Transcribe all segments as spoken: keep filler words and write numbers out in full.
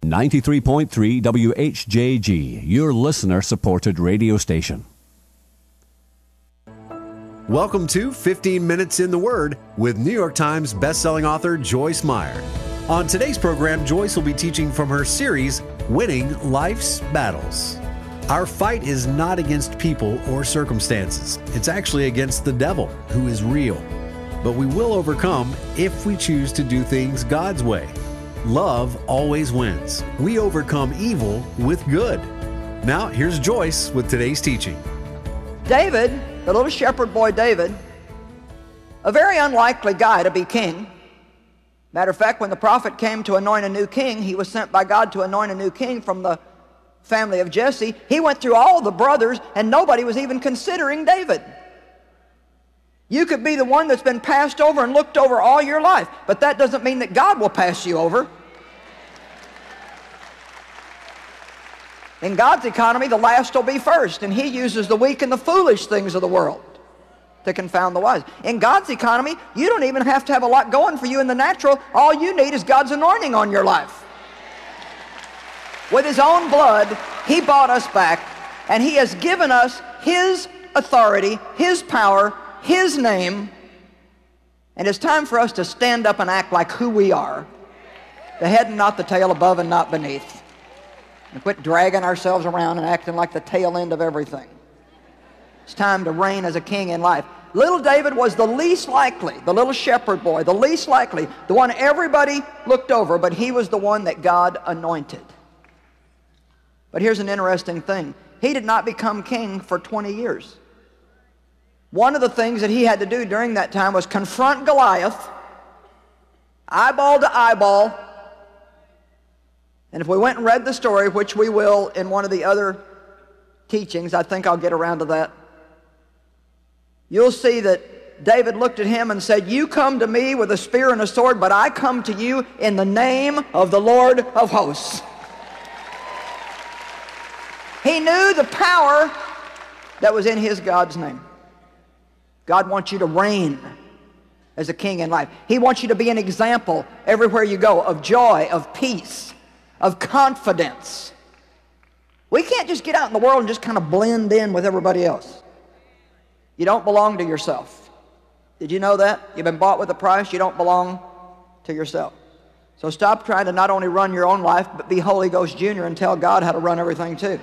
ninety-three point three W H J G, your listener-supported radio station. Welcome to fifteen minutes in the Word with New York Times bestselling author Joyce Meyer. On today's program, Joyce will be teaching from her series, Winning Life's Battles. Our fight is not against people or circumstances. It's actually against the devil, who is real. But we will overcome if we choose to do things God's way. Love always wins. We overcome evil with good. Now, here's Joyce with today's teaching. David, the little shepherd boy David, a very unlikely guy to be king. Matter of fact, when the prophet came to anoint a new king, he was sent by God to anoint a new king from the family of Jesse. He went through all the brothers, and nobody was even considering David. You could be the one that's been passed over and looked over all your life, but that doesn't mean that God will pass you over. In God's economy, the last will be first, and He uses the weak and the foolish things of the world to confound the wise. In God's economy, you don't even have to have a lot going for you in the natural. All you need is God's anointing on your life. With His own blood, He bought us back, and He has given us His authority, His power, His name, and it's time for us to stand up and act like who we are. The head and not the tail, above and not beneath. And quit dragging ourselves around and acting like the tail end of everything. It's time to reign as a king in life. Little David was the least likely, the little shepherd boy, the least likely, the one everybody looked over, but he was the one that God anointed. But here's an interesting thing. He did not become king for twenty years. One of the things that he had to do during that time was confront Goliath, eyeball to eyeball. And if we went and read the story, which we will in one of the other teachings, I think I'll get around to that, you'll see that David looked at him and said, "You come to me with a spear and a sword, but I come to you in the name of the Lord of hosts." He knew the power that was in his God's name. God wants you to reign as a king in life. He wants you to be an example everywhere you go of joy, of peace, of confidence. We can't just get out in the world and just kind of blend in with everybody else. You don't belong to yourself. Did you know that? You've been bought with a price. You don't belong to yourself. So stop trying to not only run your own life, but be Holy Ghost Junior and tell God how to run everything too.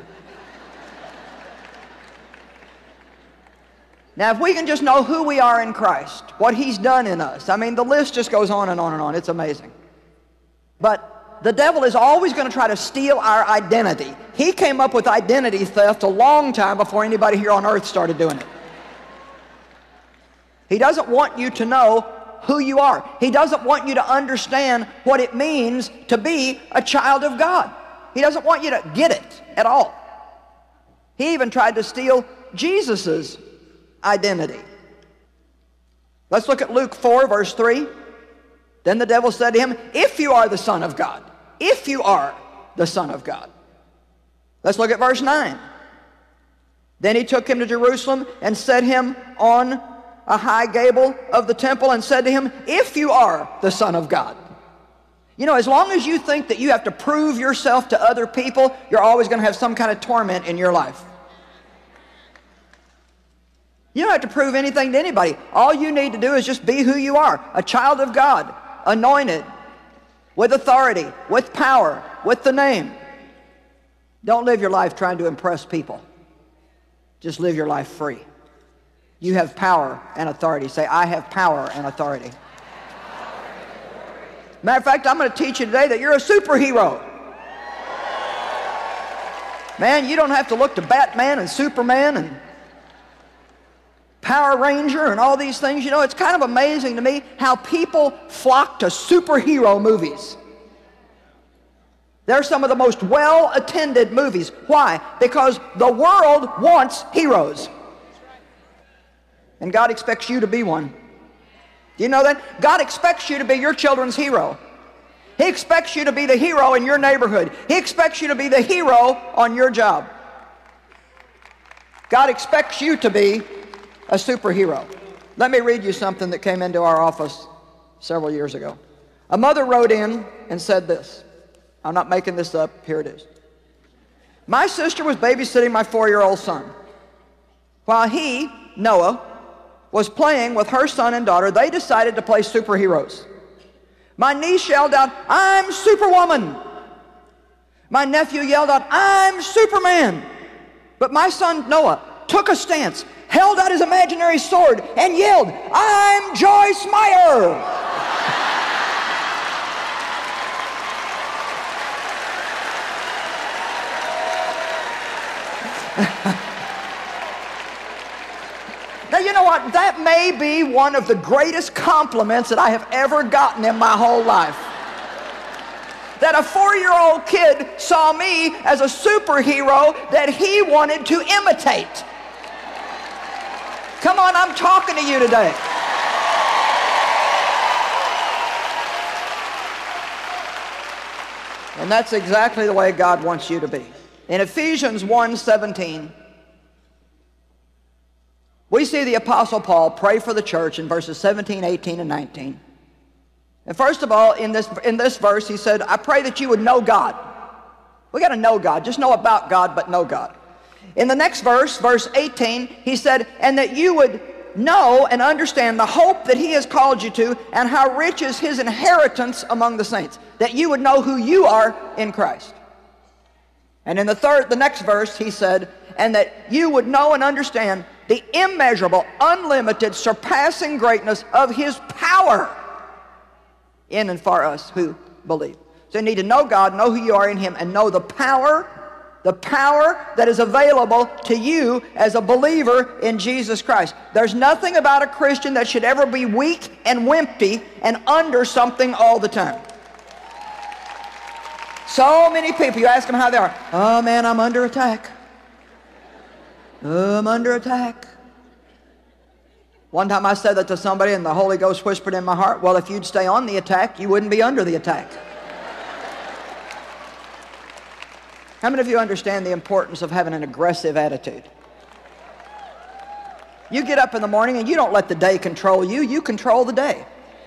Now, if we can just know who we are in Christ, what He's done in us, I mean, the list just goes on and on and on. It's amazing. But the devil is always going to try to steal our identity. He came up with identity theft a long time before anybody here on earth started doing it. He doesn't want you to know who you are. He doesn't want you to understand what it means to be a child of God. He doesn't want you to get it at all. He even tried to steal Jesus's identity. Let's look at Luke four, verse three. Then the devil said to him, "If you are the Son of God, if you are the Son of God." Let's look at verse nine. Then he took him to Jerusalem and set him on a high gable of the temple and said to him, "If you are the Son of God." You know, as long as you think that you have to prove yourself to other people, you're always going to have some kind of torment in your life. You don't have to prove anything to anybody. All you need to do is just be who you are, a child of God, anointed, with authority, with power, with the name. Don't live your life trying to impress people. Just live your life free. You have power and authority. Say, "I have power and authority." Matter of fact, I'm going to teach you today that you're a superhero. Man, you don't have to look to Batman and Superman and Power Ranger and all these things. You know, it's kind of amazing to me how people flock to superhero movies. They're some of the most well-attended movies. Why? Because the world wants heroes. And God expects you to be one. Do you know that? God expects you to be your children's hero. He expects you to be the hero in your neighborhood. He expects you to be the hero on your job. God expects you to be a superhero. Let me read you something that came into our office several years ago. A mother wrote in and said this: I'm not making this up. Here it is. My sister was babysitting my four-year-old son. While he, Noah, was playing with her son and daughter, they decided to play superheroes. My niece yelled out, "I'm Superwoman." My nephew yelled out, "I'm Superman." But my son Noah took a stance, held out his imaginary sword, and yelled, "I'm Joyce Meyer." Now, you know what? That may be one of the greatest compliments that I have ever gotten in my whole life. That a four-year-old kid saw me as a superhero that he wanted to imitate. Come on, I'm talking to you today. And that's exactly the way God wants you to be. In Ephesians one seventeen, we see the Apostle Paul pray for the church in verses seventeen, eighteen, and nineteen. And first of all, in this, in this verse, he said, I pray that you would know God. We got to know God. Just know about God, but know God. In the next verse, verse eighteen, he said, and that you would know and understand the hope that he has called you to, and how rich is his inheritance among the saints. That you would know who you are in Christ. And in the third, the next verse, he said, and that you would know and understand the immeasurable, unlimited, surpassing greatness of his power in and for us who believe. So you need to know God, know who you are in him, and know the power, the power that is available to you as a believer in Jesus Christ. There's nothing about a Christian that should ever be weak and wimpy and under something all the time. So many people, you ask them how they are. Oh man, I'm under attack. Oh, I'm under attack. One time I said that to somebody and the Holy Ghost whispered in my heart, well, if you'd stay on the attack, you wouldn't be under the attack. How many of you understand the importance of having an aggressive attitude? You get up in the morning and you don't let the day control you, you control the day.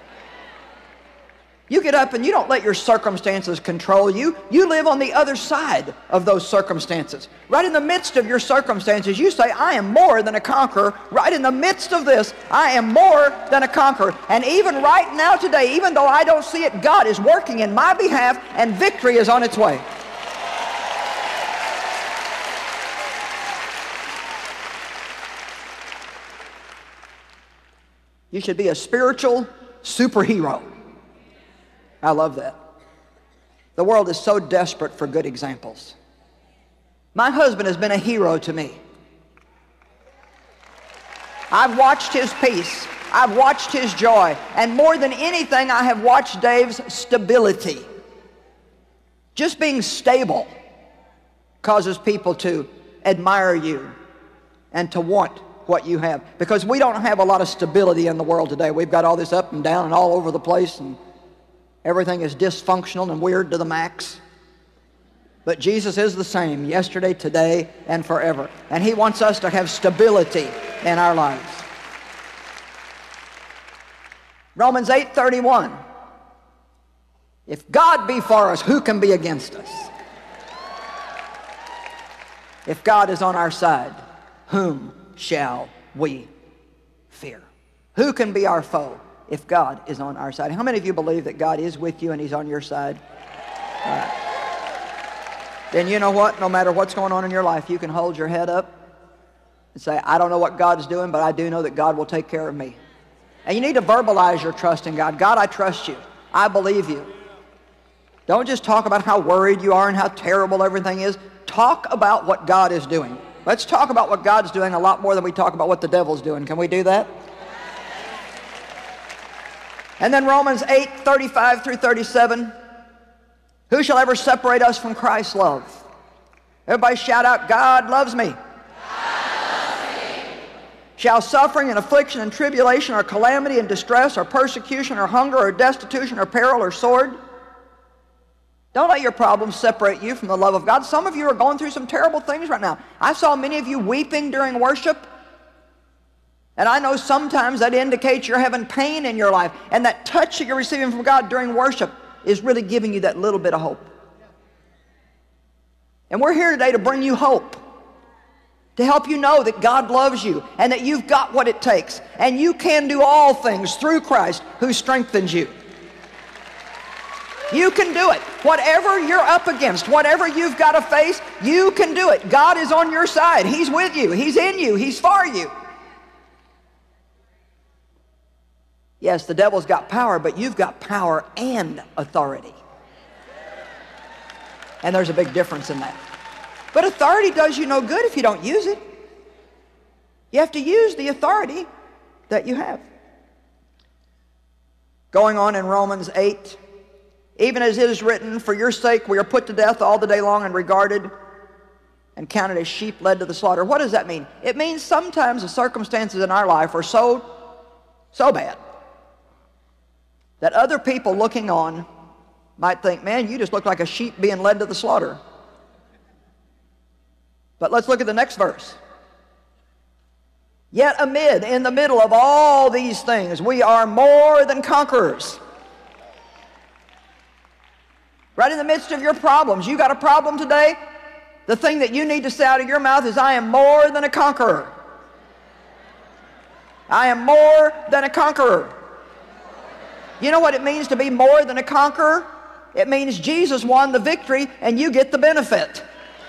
You get up and you don't let your circumstances control you. You live on the other side of those circumstances. Right in the midst of your circumstances, you say, I am more than a conqueror. Right in the midst of this, I am more than a conqueror. And even right now today, even though I don't see it, God is working in my behalf and victory is on its way. You should be a spiritual superhero. I love that. The world is so desperate for good examples. My husband has been a hero to me. I've watched his peace. I've watched his joy. And more than anything, I have watched Dave's stability. Just being stable causes people to admire you and to want what you have. Because we don't have a lot of stability in the world today. We've got all this up and down and all over the place, and everything is dysfunctional and weird to the max. But Jesus is the same yesterday, today, and forever. And he wants us to have stability in our lives. Romans eight thirty-one. If God be for us, who can be against us? If God is on our side, whom shall we fear? Who can be our foe if God is on our side? How many of you believe that God is with you and he's on your side? All right. Then you know what? No matter what's going on in your life, you can hold your head up and say, I don't know what God's doing, but I do know that God will take care of me. And you need to verbalize your trust in God. God, I trust you. I believe you. Don't just talk about how worried you are and how terrible everything is. Talk about what God is doing. Let's talk about what God's doing a lot more than we talk about what the devil's doing. Can we do that? And then Romans eight thirty-five through thirty-seven. Who shall ever separate us from Christ's love? Everybody shout out, God loves me. God loves me. Shall suffering and affliction and tribulation or calamity and distress or persecution or hunger or destitution or peril or sword? Don't let your problems separate you from the love of God. Some of you are going through some terrible things right now. I saw many of you weeping during worship. And I know sometimes that indicates you're having pain in your life. And that touch that you're receiving from God during worship is really giving you that little bit of hope. And we're here today to bring you hope, to help you know that God loves you and that you've got what it takes, and you can do all things through Christ who strengthens you. You can do it. Whatever you're up against, whatever you've got to face, you can do it. God is on your side. He's with you. He's in you. He's for you. Yes, the devil's got power, but you've got power and authority. And there's a big difference in that. But authority does you no good if you don't use it. You have to use the authority that you have. Going on in Romans eight, even as it is written, for your sake we are put to death all the day long and regarded and counted as sheep led to the slaughter. What does that mean? It means sometimes the circumstances in our life are so, so bad that other people looking on might think, man, you just look like a sheep being led to the slaughter. But let's look at the next verse. Yet amid, in the middle of all these things, we are more than conquerors. Right in the midst of your problems. You got a problem today? The thing that you need to say out of your mouth is, I am more than a conqueror. I am more than a conqueror. You know what it means to be more than a conqueror? It means Jesus won the victory and you get the benefit.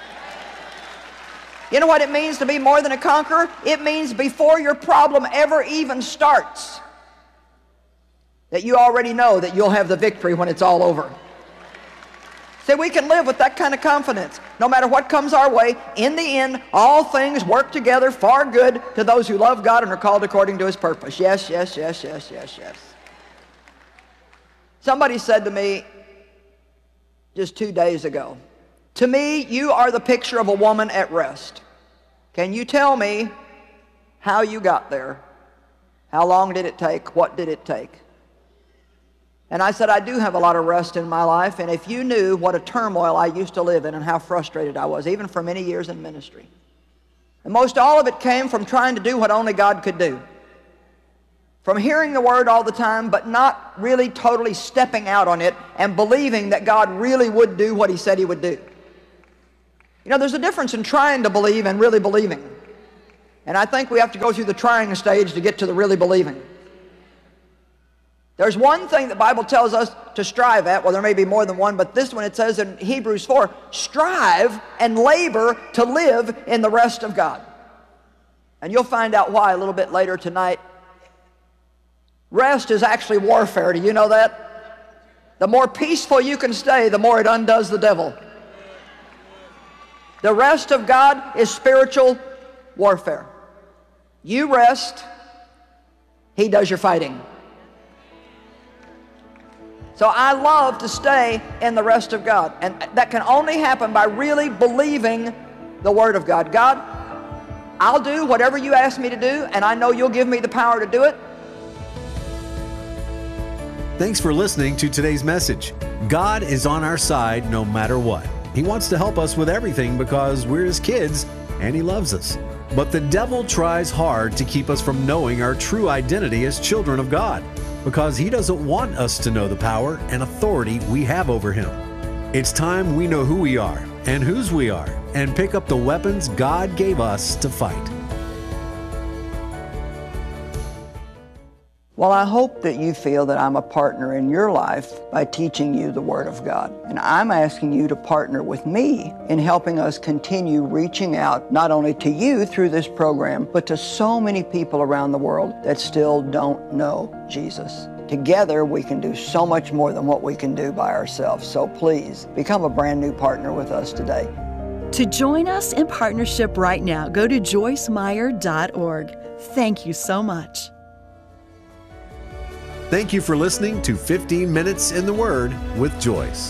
You know what it means to be more than a conqueror? It means before your problem ever even starts, that you already know that you'll have the victory when it's all over. See, we can live with that kind of confidence. No matter what comes our way, in the end, all things work together for good to those who love God and are called according to His purpose. Yes, yes, yes, yes, yes, yes. Somebody said to me just two days ago, to me, you are the picture of a woman at rest. Can you tell me how you got there? How long did it take? What did it take? And I said, I do have a lot of rest in my life, and if you knew what a turmoil I used to live in and how frustrated I was, even for many years in ministry. And most all of it came from trying to do what only God could do. From hearing the Word all the time, but not really totally stepping out on it and believing that God really would do what He said He would do. You know, there's a difference in trying to believe and really believing. And I think we have to go through the trying stage to get to the really believing. There's one thing the Bible tells us to strive at. Well, there may be more than one, but this one it says in Hebrews four, strive and labor to live in the rest of God. And you'll find out why a little bit later tonight. Rest is actually warfare. Do you know that? The more peaceful you can stay, the more it undoes the devil. The rest of God is spiritual warfare. You rest, He does your fighting. So I love to stay in the rest of God. And that can only happen by really believing the Word of God. God, I'll do whatever you ask me to do, and I know you'll give me the power to do it. Thanks for listening to today's message. God is on our side no matter what. He wants to help us with everything because we're His kids and He loves us. But the devil tries hard to keep us from knowing our true identity as children of God, because he doesn't want us to know the power and authority we have over Him. It's time we know who we are and whose we are and pick up the weapons God gave us to fight. Well, I hope that you feel that I'm a partner in your life by teaching you the Word of God. And I'm asking you to partner with me in helping us continue reaching out not only to you through this program, but to so many people around the world that still don't know Jesus. Together, we can do so much more than what we can do by ourselves. So please, become a brand new partner with us today. To join us in partnership right now, go to joyce meyer dot org. Thank you so much. Thank you for listening to fifteen minutes in the Word with Joyce.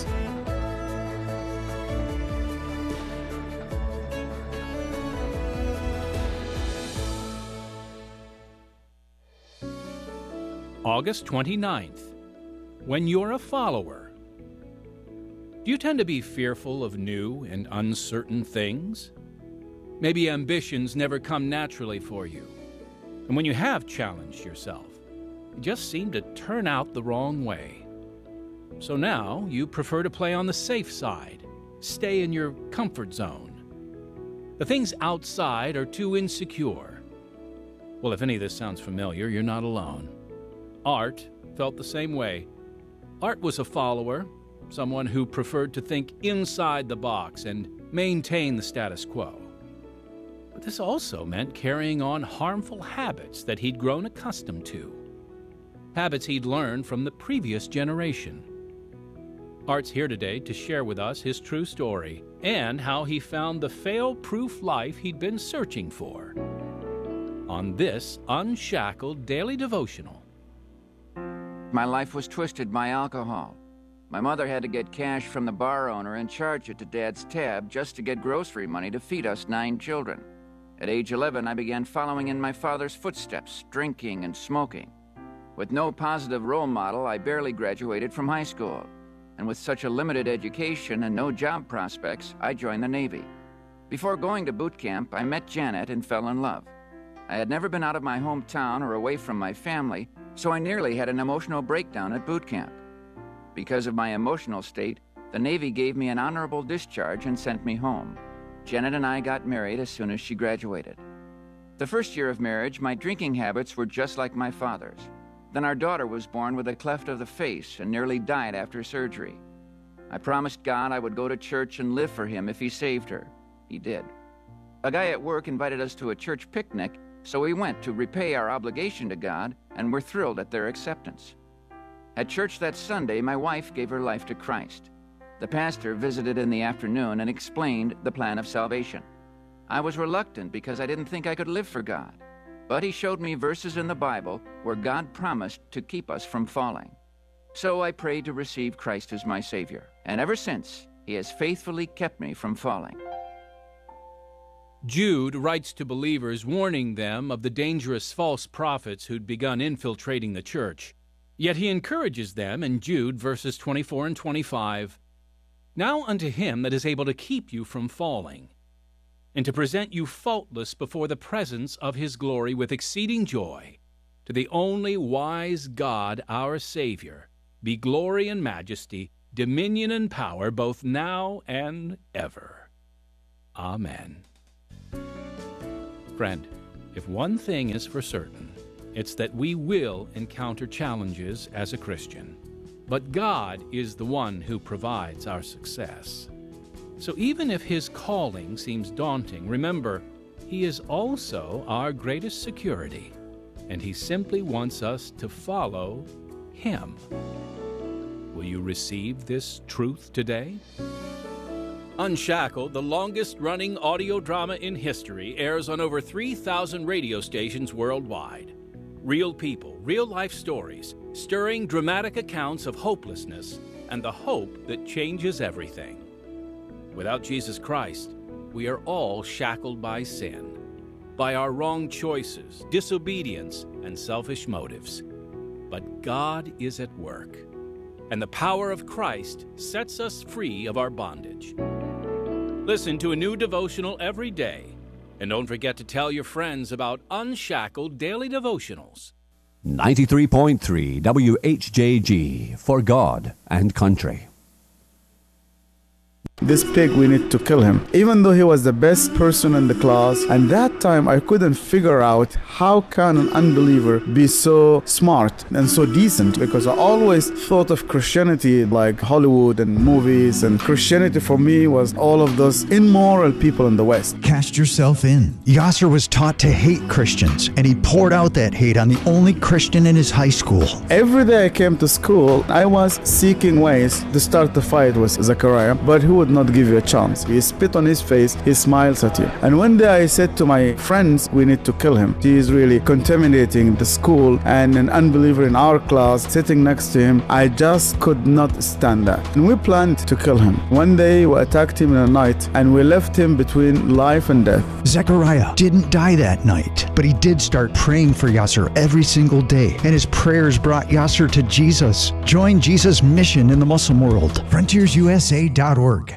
August twenty-ninth. When you're a follower. Do you tend to be fearful of new and uncertain things? Maybe ambitions never come naturally for you. And when you have challenged yourself, you just seem to turn out the wrong way. So now you prefer to play on the safe side stay in your comfort zone. The things outside are too insecure. Well, if any of this sounds familiar, you're not alone. Art felt the same way. Art was a follower, someone who preferred to think inside the box and maintain the status quo. But this also meant carrying on harmful habits that he'd grown accustomed to, habits he'd learned from the previous generation. Art's here today to share with us his true story and how he found the fail-proof life he'd been searching for on this Unshackled Daily Devotional. My life was twisted by alcohol. My mother had to get cash from the bar owner and charge it to Dad's tab just to get grocery money to feed us nine children. At age eleven, I began following in my father's footsteps, drinking and smoking. With no positive role model, I barely graduated from high school. And with such a limited education and no job prospects, I joined the Navy. Before going to boot camp, I met Janet and fell in love. I had never been out of my hometown or away from my family, so I nearly had an emotional breakdown at boot camp. Because of my emotional state, the Navy gave me an honorable discharge and sent me home. Janet and I got married as soon as she graduated. The first year of marriage, my drinking habits were just like my father's. Then our daughter was born with a cleft of the face and nearly died after surgery. I promised God I would go to church and live for Him if He saved her. He did. A guy at work invited us to a church picnic, so we went to repay our obligation to God and were thrilled at their acceptance. At church that Sunday, my wife gave her life to Christ. The pastor visited in the afternoon and explained the plan of salvation. I was reluctant because I didn't think I could live for God. But he showed me verses in the Bible where God promised to keep us from falling. So I prayed to receive Christ as my Savior. And ever since, He has faithfully kept me from falling. Jude writes to believers warning them of the dangerous false prophets who'd begun infiltrating the church. Yet he encourages them in Jude verses twenty-four and twenty-five, "Now unto Him that is able to keep you from falling, and to present you faultless before the presence of His glory with exceeding joy, to the only wise God our Savior, be glory and majesty, dominion and power, both now and ever. Amen." Friend, if one thing is for certain, it's that we will encounter challenges as a Christian. But God is the one who provides our success. So even if His calling seems daunting, remember, He is also our greatest security, and He simply wants us to follow Him. Will you receive this truth today? Unshackled, the longest-running audio drama in history, airs on over three thousand radio stations worldwide. Real people, real-life stories, stirring dramatic accounts of hopelessness and the hope that changes everything. Without Jesus Christ, we are all shackled by sin, by our wrong choices, disobedience, and selfish motives. But God is at work, and the power of Christ sets us free of our bondage. Listen to a new devotional every day, and don't forget to tell your friends about Unshackled Daily Devotionals. ninety-three point three W H J G, for God and country. This pig, we need to kill him. Even though he was the best person in the class, and that time I couldn't figure out how can an unbeliever be so smart and so decent, because I always thought of Christianity like Hollywood and movies, and Christianity for me was all of those immoral people in the West. Cast yourself in. Yasser was taught to hate Christians, and he poured out that hate on the only Christian in his high school. Every day I came to school, I was seeking ways to start the fight with Zechariah, but he would not give you a chance. He spit on his face, he smiles at you. And one day I said to my friends, we need to kill him. He is really contaminating the school, and an unbeliever in our class sitting next to him. I just could not stand that. And we planned to kill him. One day we attacked him in the night, and we left him between life and death. Zechariah didn't die that night, but he did start praying for Yasser every single day, and his prayers brought Yasser to Jesus. Join Jesus' mission in the Muslim world. frontiers U S A dot org.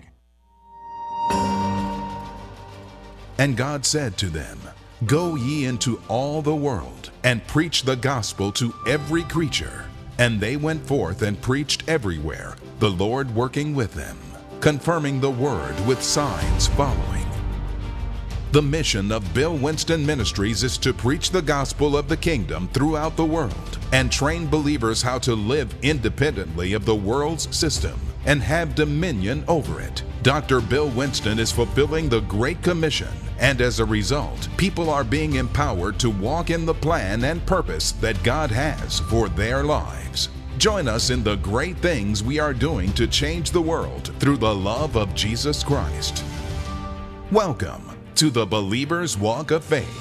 And God said to them, "Go ye into all the world, and preach the gospel to every creature." And they went forth and preached everywhere, the Lord working with them. confirming the word with signs following. The mission of Bill Winston Ministries is to preach the gospel of the kingdom throughout the world and train believers how to live independently of the world's system and have dominion over it. Doctor Bill Winston is fulfilling the Great Commission, and as a result, people are being empowered to walk in the plan and purpose that God has for their lives. Join us in the great things we are doing to change the world through the love of Jesus Christ. Welcome to the Believer's Walk of Faith.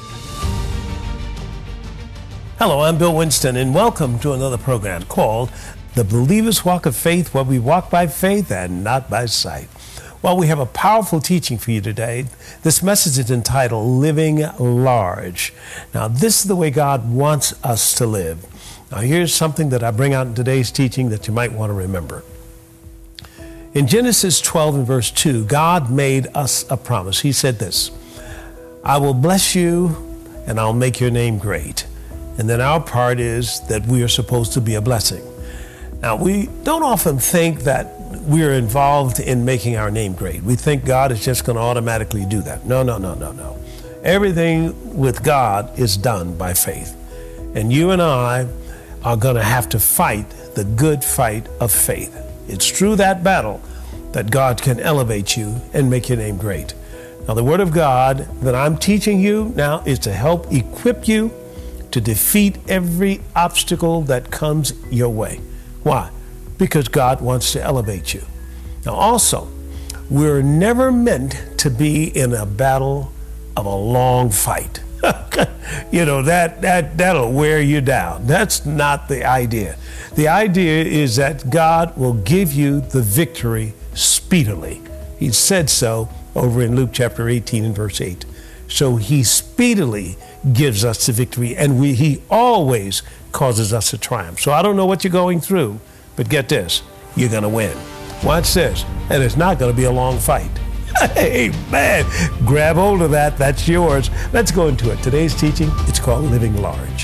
Hello, I'm Bill Winston, and welcome to another program called The Believer's Walk of Faith, where we walk by faith and not by sight. Well, we have a powerful teaching for you today. This message is entitled Living Large. Now, this is the way God wants us to live. Now, here's something that I bring out in today's teaching that you might want to remember. In Genesis twelve and verse two, God made us a promise. He said this, I will bless you and I'll make your name great. And then our part is that we are supposed to be a blessing. Now, we don't often think that we're involved in making our name great. We think God is just going to automatically do that. No, no, no, no, no. Everything with God is done by faith. And you and I are going to have to fight the good fight of faith. It's through that battle that God can elevate you and make your name great. Now, the Word of God that I'm teaching you now is to help equip you to defeat every obstacle that comes your way. Why? Because God wants to elevate you. Now, also, we're never meant to be in a battle of a long fight. You know, that, that, that'll wear you down. That's not the idea. The idea is that God will give you the victory speedily. He said so over in Luke chapter eighteen and verse eight. So he speedily gives us the victory, and we, he always causes us to triumph. So I don't know what you're going through, but get this, you're going to win. Watch this, and it's not going to be a long fight. Hey, man, grab hold of that. That's yours. Let's go into it. Today's teaching, it's called Living Large.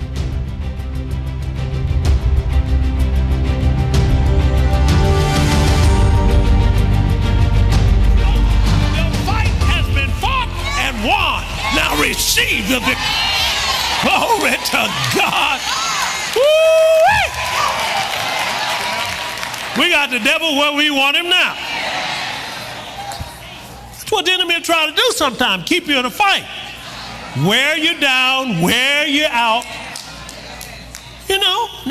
The fight has been fought and won. Now receive the victory. Glory to God. Woo-wee. We got the devil where we want him now. That's what the enemy will try to do sometimes, keep you in a fight. Wear you down, wear you out. You know,